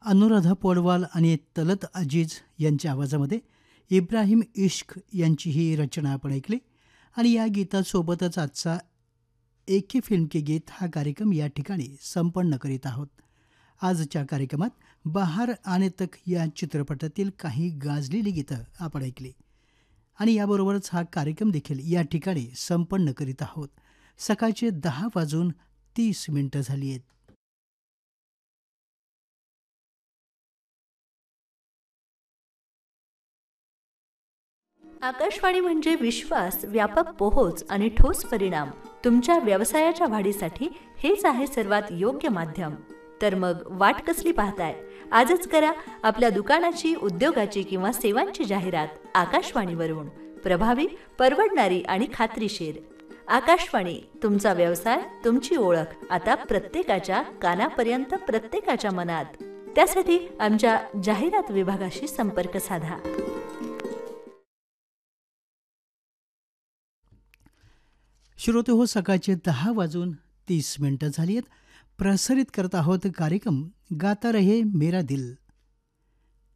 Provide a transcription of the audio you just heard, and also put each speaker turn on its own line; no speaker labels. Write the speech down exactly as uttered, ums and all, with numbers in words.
अनुराधा पौडवाल आणि तलत अजीज यांच्या आवाजामध्ये इब्राहिम इश्क यांची ही रचना आपण ऐकली. आणि या गीतासोबतच आजचा एके फिल्म के गीत हा कार्यक्रम या ठिकाणी संपन्न करीत आहोत. आजच्या कार्यक्रमात बहार आने तक या चित्रपटातील काही गाजलेली गीतं आपण ऐकली. आणि याबरोबरच हा कार्यक्रम देखील या ठिकाणी संपन्न करीत आहोत. सकाळचे दहा वाजून तीस मिनिटं झाली आहेत.
आकाशवाणी म्हणजे विश्वास, व्यापक पोहोच आणि ठोस परिणाम. तुमच्या व्यवसायाच्या वाढीसाठी हेच आहे सर्वात योग्य माध्यम. तर मग वाट कसली पाहताय? आजच करा आपल्या दुकानाची, उद्योगाची किंवा सेवांची जाहिरात आकाशवाणीवरून. प्रभावी, परवडणारी आणि खात्रीशीर. आकाशवाणी, तुमचा व्यवसाय, तुमची ओळख आता प्रत्येकाच्या कानापर्यंत, प्रत्येकाच्या मनात. त्यासाठी आमच्या जाहिरात विभागाशी संपर्क साधा.
श्रोते हो, सकाळचे दहा वाजून तीस मिनिटं झाली आहेत. प्रसारित करत आहोत कार्यक्रम गाता रहे मेरा दिल.